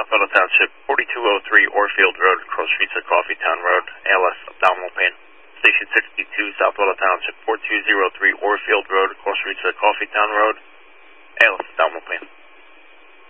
South Butler Township, 4203 Orfield Road, cross streets of Coffeetown Road, ALS, abdominal pain. Station 62, South Butler Township, 4203 Orfield Road, cross streets of Coffeetown Road,